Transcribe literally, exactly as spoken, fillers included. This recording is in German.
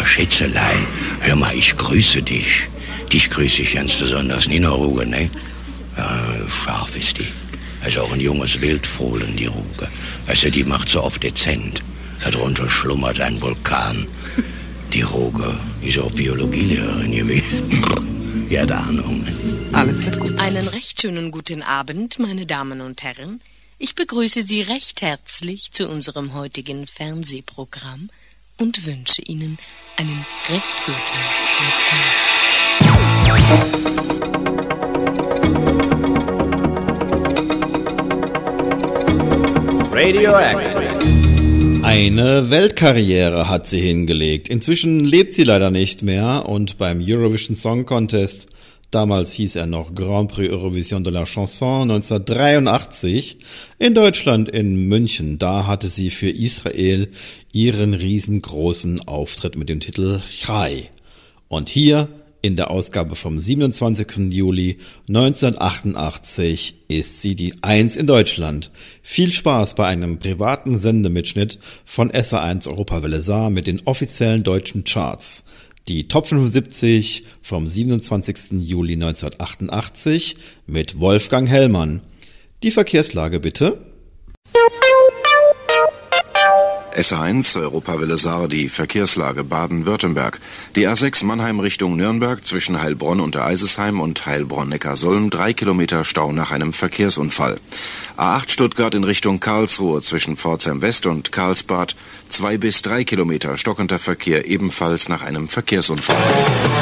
Schätzelein, hör mal, ich grüße dich. Dich grüße ich ganz besonders. Nina Ruge, ne? Ja, scharf ist die. Also auch ein junges Wildfohlen, die Ruge. Weißt du, die macht so oft dezent. Darunter schlummert ein Vulkan. Die Ruge, die ist auch Biologielehrerin gewesen. Ja, da Ahnung. Alles wird gut. Einen recht schönen guten Abend, meine Damen und Herren. Ich begrüße Sie recht herzlich zu unserem heutigen Fernsehprogramm und wünsche Ihnen einen recht guten Empfang. Radioactive. Eine Weltkarriere hat sie hingelegt. Inzwischen lebt sie leider nicht mehr und beim Eurovision Song Contest, damals hieß er noch Grand Prix Eurovision de la Chanson neunzehnhundertdreiundachtzig, in Deutschland in München, da hatte sie für Israel ihren riesengroßen Auftritt mit dem Titel Chai. Und hier in der Ausgabe vom siebenundzwanzigsten Juli neunzehnhundertachtundachtzig ist sie die Eins in Deutschland. Viel Spaß bei einem privaten Sendemitschnitt von S A eins Europawelle Saar mit den offiziellen deutschen Charts. Die Top fünfundsiebzig vom siebenundzwanzigsten Juli neunzehnhundertachtundachtzig mit Wolfgang Hellmann. Die Verkehrslage bitte. S A eins Europawelle Saar, die Verkehrslage Baden-Württemberg. Die A sechs Mannheim Richtung Nürnberg zwischen Heilbronn und Eisesheim und Heilbronn-Neckarsulm, drei Kilometer Stau nach einem Verkehrsunfall. A acht Stuttgart in Richtung Karlsruhe zwischen Pforzheim West und Karlsbad, zwei bis drei Kilometer stockender Verkehr ebenfalls nach einem Verkehrsunfall.